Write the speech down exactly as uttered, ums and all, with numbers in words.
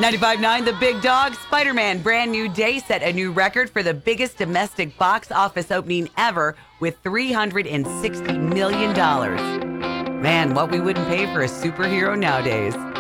ninety-five point nine The Big Dog, Spider-Man Brand New Day set a new record for the biggest domestic box office opening ever with three hundred sixty million dollars. Man, what we wouldn't pay for a superhero nowadays.